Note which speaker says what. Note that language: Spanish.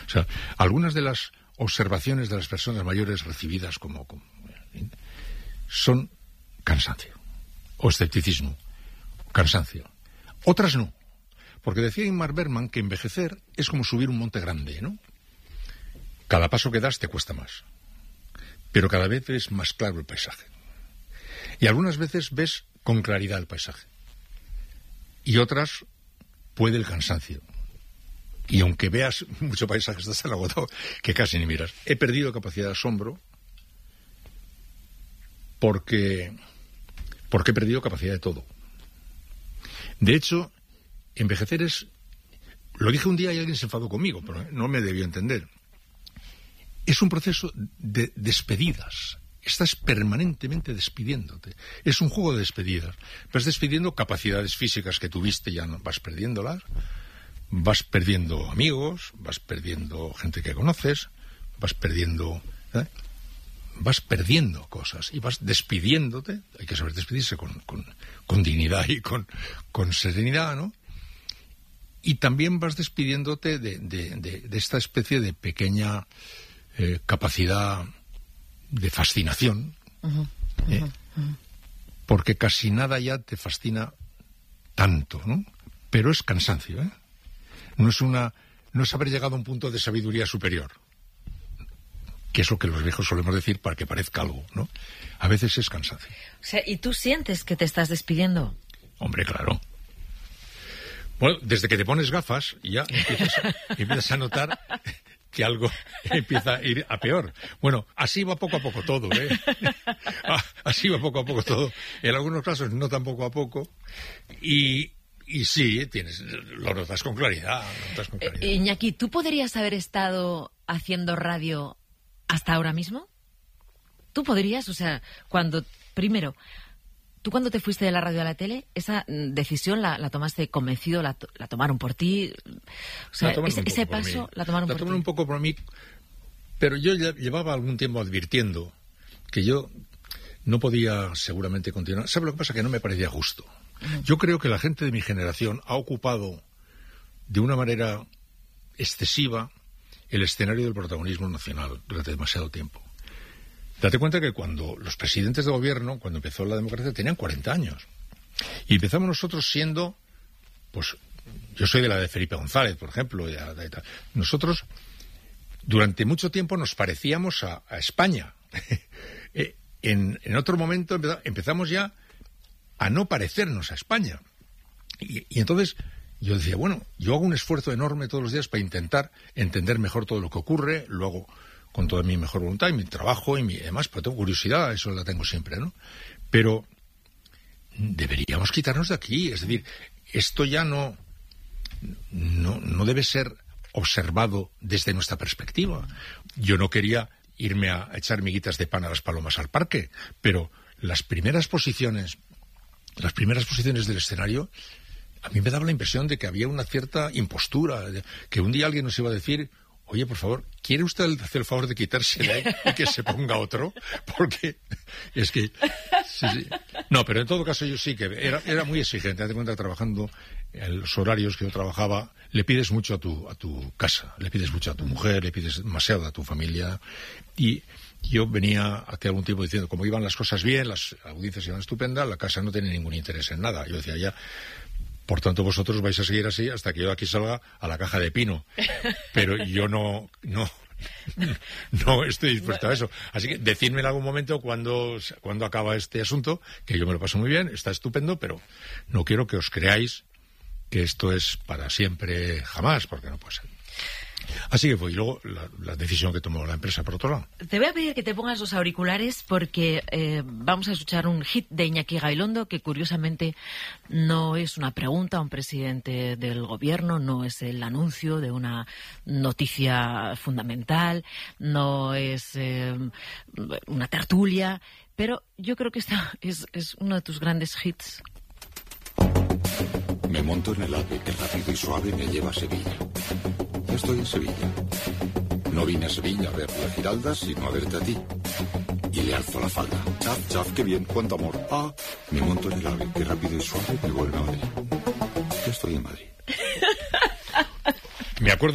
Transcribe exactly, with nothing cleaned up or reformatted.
Speaker 1: O sea, algunas de las observaciones de las personas mayores recibidas como, como son cansancio, o escepticismo, cansancio. Otras no, porque decía Ingmar Bergman que envejecer es como subir un monte grande, ¿no? Cada paso que das te cuesta más, pero cada vez ves más claro el paisaje. Y algunas veces ves con claridad el paisaje. Y otras puede el cansancio. Y aunque veas mucho paisaje, estás tan agotado que casi ni miras. He perdido capacidad de asombro porque, porque he perdido capacidad de todo. De hecho, envejecer es... Lo dije un día y alguien se enfadó conmigo, pero no me debió entender. Es un proceso de despedidas. Estás permanentemente despidiéndote. Es un juego de despedidas. Vas despidiendo capacidades físicas que tuviste, ya no vas perdiéndolas. Vas perdiendo amigos, vas perdiendo gente que conoces, vas perdiendo... ¿eh? Vas perdiendo cosas y vas despidiéndote. Hay que saber despedirse con, con, con dignidad y con, con serenidad, ¿no? Y también vas despidiéndote de, de, de, de esta especie de pequeña eh, capacidad de fascinación, uh-huh, ¿eh? uh-huh. Porque casi nada ya te fascina tanto, ¿no? Pero es cansancio, ¿eh? No es una, no es haber llegado a un punto de sabiduría superior, que es lo que los viejos solemos decir para que parezca algo, ¿no? A veces es cansancio.
Speaker 2: O sea, ¿y tú sientes que te estás despidiendo?
Speaker 1: Hombre, claro. Bueno, desde que te pones gafas ya empiezas a, empiezas a notar que algo empieza a ir a peor. Bueno, así va poco a poco todo, ¿eh? Así va poco a poco todo. En algunos casos no tan poco a poco. Y, y sí, tienes, lo notas con claridad. Lo notas con claridad.
Speaker 2: Eh, Iñaki, ¿tú podrías haber estado haciendo radio hasta ahora mismo? ¿Tú podrías? O sea, cuando... Primero... ¿Tú cuando te fuiste de la radio a la tele, esa decisión la, la tomaste convencido, la, la tomaron por ti? O sea, ese, ese paso la tomaron
Speaker 1: la
Speaker 2: por ti.
Speaker 1: La tomaron un poco por mí, pero yo ya llevaba algún tiempo advirtiendo que yo no podía seguramente continuar. ¿Sabes lo que pasa? Que no me parecía justo. Uh-huh. Yo creo que la gente de mi generación ha ocupado de una manera excesiva el escenario del protagonismo nacional durante demasiado tiempo. Date cuenta que cuando los presidentes de gobierno, cuando empezó la democracia, tenían cuarenta años. Y empezamos nosotros siendo, pues, yo soy de la de Felipe González, por ejemplo. Y a, y a, nosotros, durante mucho tiempo, nos parecíamos a, a España. en, en otro momento empezamos ya a no parecernos a España. Y, y entonces yo decía, bueno, yo hago un esfuerzo enorme todos los días para intentar entender mejor todo lo que ocurre, lo hago con toda mi mejor voluntad y mi trabajo y mi, además, pues tengo curiosidad, eso la tengo siempre, ¿no? Pero deberíamos quitarnos de aquí, es decir, esto ya no, no, no debe ser observado desde nuestra perspectiva. Yo no quería irme a echar miguitas de pan a las palomas al parque, pero las primeras posiciones, las primeras posiciones del escenario, a mí me daba la impresión de que había una cierta impostura, que un día alguien nos iba a decir... Oye, por favor, ¿quiere usted hacer el favor de quitarse de ahí y que se ponga otro? Porque es que... Sí, sí. No, pero en todo caso yo sí que... Era, era muy exigente. Date cuenta que trabajando en los horarios que yo trabajaba, le pides mucho a tu, a tu casa, le pides mucho a tu mujer, le pides demasiado a tu familia. Y yo venía hace algún tiempo diciendo, como iban las cosas bien, las audiencias iban estupendas, la casa no tiene ningún interés en nada. Yo decía, ya... Por tanto, vosotros vais a seguir así hasta que yo aquí salga a la caja de pino. Pero yo no, no, no estoy dispuesto a eso. Así que decidme en algún momento cuando, cuando acaba este asunto, que yo me lo paso muy bien, está estupendo, pero no quiero que os creáis que esto es para siempre jamás, porque no puede ser. Así que fue, y luego la, la decisión que tomó la empresa por otro lado.
Speaker 2: Te voy a pedir que te pongas los auriculares porque eh, vamos a escuchar un hit de Iñaki Gabilondo que curiosamente no es una pregunta a un presidente del gobierno, no es el anuncio de una noticia fundamental, no es eh, una tertulia, pero yo creo que esta es, es uno de tus grandes hits.
Speaker 3: Me monto en el ave que rápido y suave me lleva a Sevilla. Estoy en Sevilla. No vine a Sevilla a ver la Giralda, sino a verte a ti. Y le alzo la falda. Chaf, chaf, qué bien, cuánto amor. Ah, me monto en el ave que rápido y suave me vuelve a Madrid. Ya estoy en Madrid.
Speaker 1: Me acuerdo